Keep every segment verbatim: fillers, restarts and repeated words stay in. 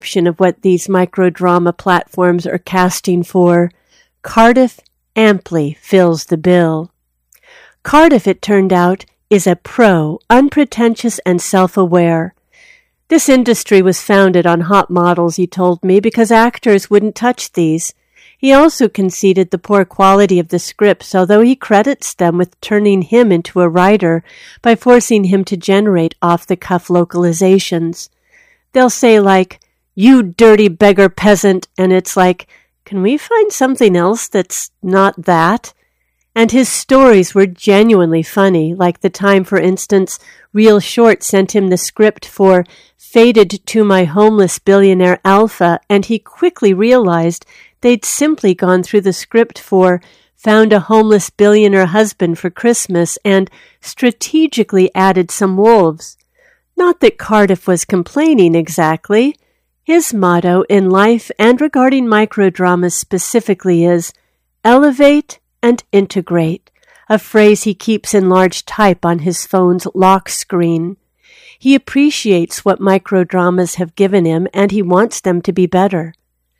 of what these microdrama platforms are casting for, Cardiff amply fills the bill. Cardiff, it turned out, is a pro, unpretentious and self-aware. This industry was founded on hot models, he told me, because actors wouldn't touch these. He also conceded the poor quality of the scripts, although he credits them with turning him into a writer by forcing him to generate off-the-cuff localizations. They'll say, like, "You dirty beggar peasant," and it's like, can we find something else that's not that? And his stories were genuinely funny, like the time, for instance, Real Short sent him the script for Fated to My Homeless Billionaire Alpha, and he quickly realized they'd simply gone through the script for Found a Homeless Billionaire Husband for Christmas and strategically added some wolves. Not that Cardiff was complaining exactly. His motto in life and regarding microdramas specifically is elevate and integrate, a phrase he keeps in large type on his phone's lock screen. He appreciates what microdramas have given him, and he wants them to be better.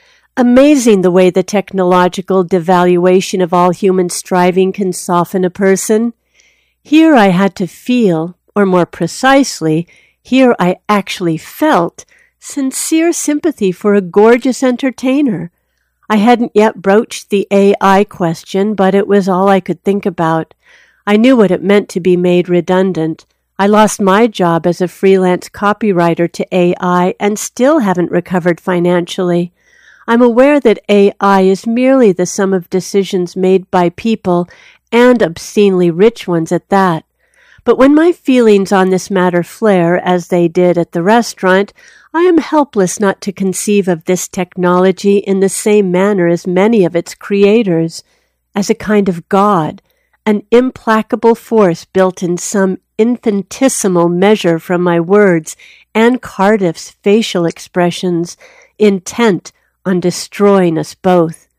Amazing the way the technological devaluation of all human striving can soften a person. Here I had to feel, or more precisely, here I actually felt, sincere sympathy for a gorgeous entertainer. I hadn't yet broached the A I question, but it was all I could think about. I knew what it meant to be made redundant. I lost my job as a freelance copywriter to A I and still haven't recovered financially. I'm aware that A I is merely the sum of decisions made by people, and obscenely rich ones at that. But when my feelings on this matter flare, as they did at the restaurant, I am helpless not to conceive of this technology in the same manner as many of its creators, as a kind of God, an implacable force built in some infinitesimal measure from my words and Cardiff's facial expressions, intent on destroying us both.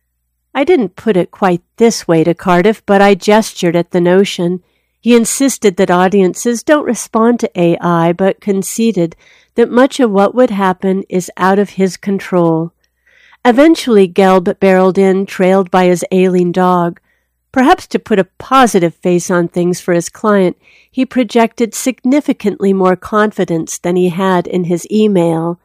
I didn't put it quite this way to Cardiff, but I gestured at the notion. He insisted that audiences don't respond to A I, but conceded that much of what would happen is out of his control. Eventually, Gelb barreled in, trailed by his ailing dog. Perhaps to put a positive face on things for his client, he projected significantly more confidence than he had in his email.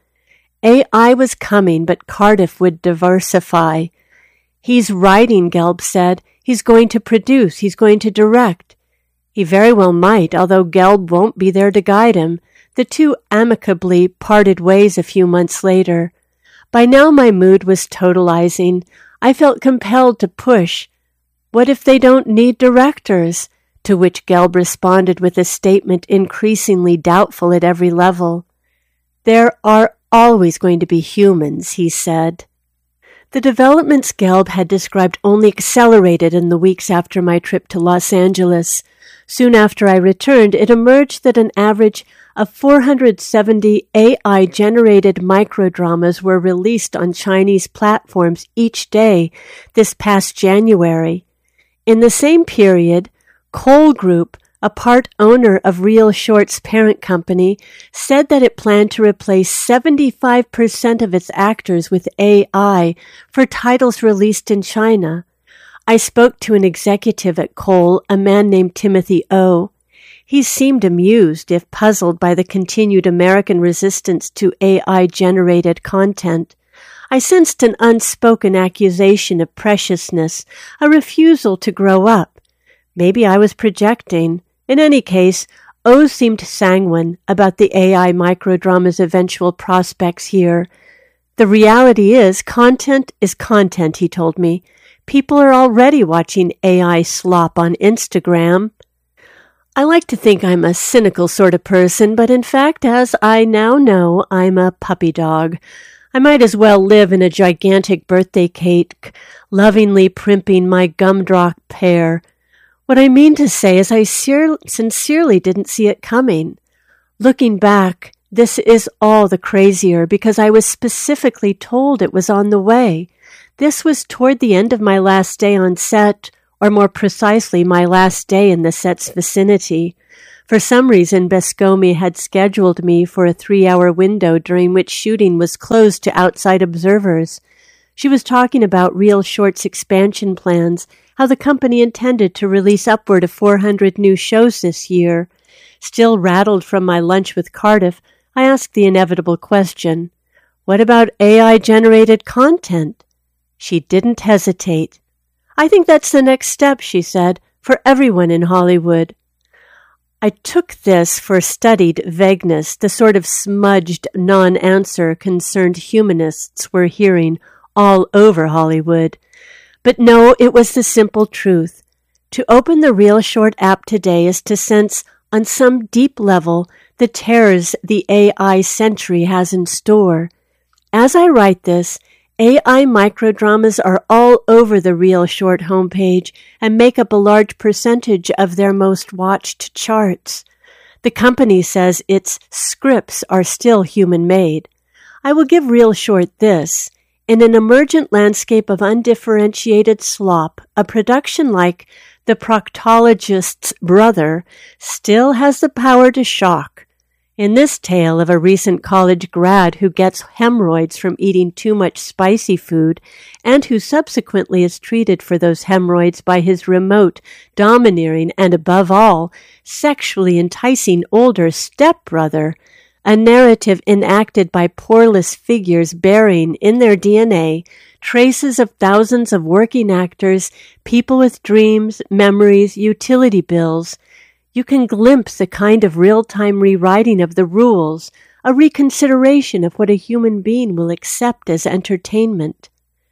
A I was coming, but Cardiff would diversify. He's writing, Gelb said. He's going to produce. He's going to direct. He very well might, although Gelb won't be there to guide him. The two amicably parted ways a few months later. By now my mood was totalizing. I felt compelled to push. What if they don't need directors? To which Gelb responded with a statement increasingly doubtful at every level. There are always going to be humans, he said. The developments Gelb had described only accelerated in the weeks after my trip to Los Angeles. Soon after I returned, it emerged that an average of four hundred seventy A I-generated microdramas were released on Chinese platforms each day this past January. In the same period, Cole Group, a part owner of Real Short's parent company, said that it planned to replace seventy-five percent of its actors with A I for titles released in China. I spoke to an executive at Cole, a man named Timothy O. He seemed amused, if puzzled, by the continued American resistance to A I-generated content. I sensed an unspoken accusation of preciousness, a refusal to grow up. Maybe I was projecting. In any case, O seemed sanguine about the A I microdrama's eventual prospects here. The reality is, content is content, he told me. People are already watching A I slop on Instagram. I like to think I'm a cynical sort of person, but in fact, as I now know, I'm a puppy dog. I might as well live in a gigantic birthday cake, lovingly primping my gumdrop pear. What I mean to say is I ser- sincerely didn't see it coming. Looking back, this is all the crazier because I was specifically told it was on the way. This was toward the end of my last day on set, or more precisely, my last day in the set's vicinity. For For some reason, Bescomi had scheduled me for a three-hour window during which shooting was closed to outside observers. She was talking about Reel Short's expansion plans, how the company intended to release upward of four hundred new shows this year. Still rattled from my lunch with Cardiff, I asked the inevitable question, what about A I-generated content? She didn't hesitate. I think that's the next step, she said, for everyone in Hollywood. I took this for studied vagueness, the sort of smudged non-answer concerned humanists were hearing all over Hollywood. But no, it was the simple truth. To open the Reel Short app today is to sense, on some deep level, the terrors the A I century has in store. As I write this, A I microdramas are all over the Reel Short homepage and make up a large percentage of their most watched charts. The company says its scripts are still human-made. I will give Reel Short this. In an emergent landscape of undifferentiated slop, a production like The Proctologist's Brother still has the power to shock. In this tale of a recent college grad who gets hemorrhoids from eating too much spicy food and who subsequently is treated for those hemorrhoids by his remote, domineering, and above all, sexually enticing older stepbrother, a narrative enacted by poreless figures bearing in their D N A traces of thousands of working actors, people with dreams, memories, utility bills. You can glimpse a kind of real-time rewriting of the rules, a reconsideration of what a human being will accept as entertainment.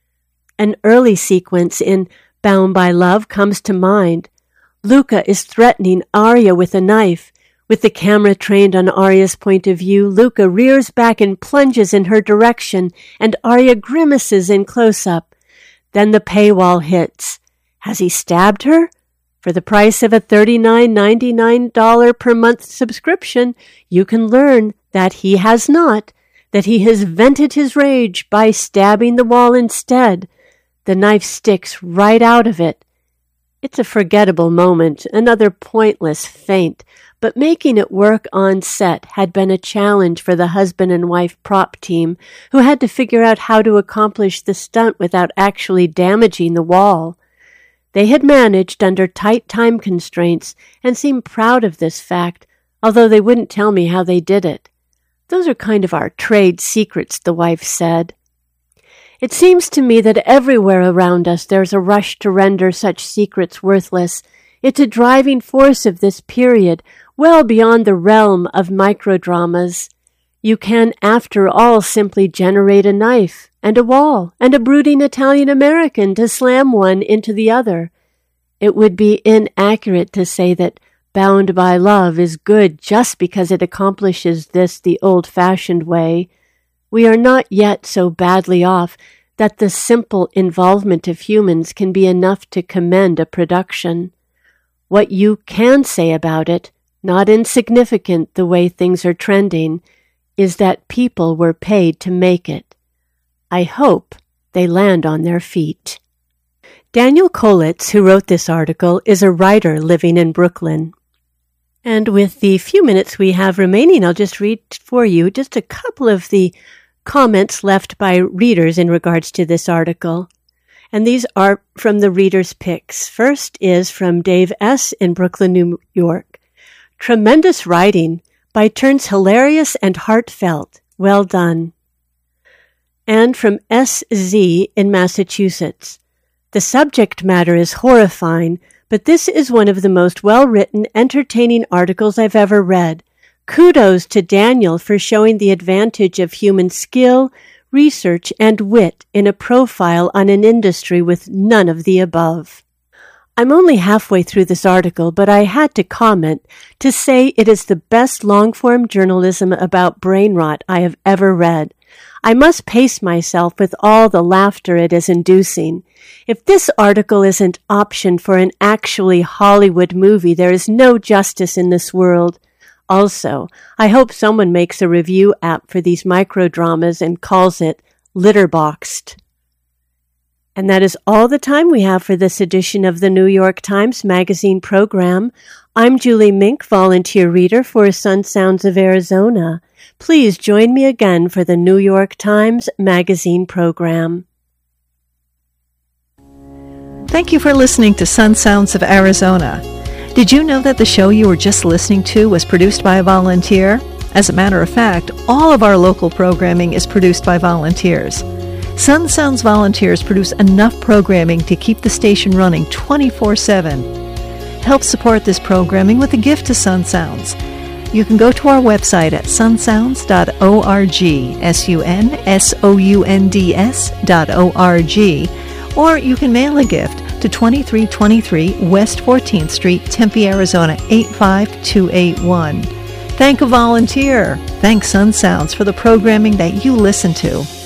An early sequence in Bound by Love comes to mind. Luca is threatening Arya with a knife. With the camera trained on Arya's point of view, Luca rears back and plunges in her direction, and Arya grimaces in close-up. Then the paywall hits. Has he stabbed her? For the price of a thirty-nine ninety-nine per month subscription, you can learn that he has not, that he has vented his rage by stabbing the wall instead. The knife sticks right out of it. It's a forgettable moment, another pointless feint, but making it work on set had been a challenge for the husband and wife prop team, who had to figure out how to accomplish the stunt without actually damaging the wall. They had managed under tight time constraints and seemed proud of this fact, although they wouldn't tell me how they did it. Those are kind of our trade secrets, the wife said. It seems to me that everywhere around us there's a rush to render such secrets worthless. It's a driving force of this period, well beyond the realm of microdramas. You can, after all, simply generate a knife and a wall and a brooding Italian-American to slam one into the other. It would be inaccurate to say that Bound by Love is good just because it accomplishes this the old-fashioned way. We are not yet so badly off that the simple involvement of humans can be enough to commend a production. What you can say about it, not insignificant the way things are trending, is that people were paid to make it. I hope they land on their feet. Daniel Kolitz, who wrote this article, is a writer living in Brooklyn. And with the few minutes we have remaining, I'll just read for you just a couple of the comments left by readers in regards to this article. And these are from the readers' picks. First is from Dave S. in Brooklyn, New York. Tremendous writing, by turns hilarious and heartfelt. Well done. And from S Z in Massachusetts. The subject matter is horrifying, but this is one of the most well-written, entertaining articles I've ever read. Kudos to Daniel for showing the advantage of human skill, research, and wit in a profile on an industry with none of the above. I'm only halfway through this article, but I had to comment to say it is the best long-form journalism about brain rot I have ever read. I must pace myself with all the laughter it is inducing. If this article isn't optioned for an actually Hollywood movie, there is no justice in this world. Also, I hope someone makes a review app for these microdramas and calls it Litterboxed. And that is all the time we have for this edition of the New York Times Magazine program. I'm Julie Mink, volunteer reader for Sun Sounds of Arizona. Please join me again for the New York Times Magazine program. Thank you for listening to Sun Sounds of Arizona. Did you know that the show you were just listening to was produced by a volunteer? As a matter of fact, all of our local programming is produced by volunteers. Sun Sounds volunteers produce enough programming to keep the station running twenty-four seven. Help support this programming with a gift to Sun Sounds. You can go to our website at sun sounds dot org, S U N S O U N D S dot O R G, or you can mail a gift to twenty-three twenty-three West fourteenth Street, Tempe, Arizona, eight five two eight one. Thank a volunteer. Thank Sun Sounds for the programming that you listen to.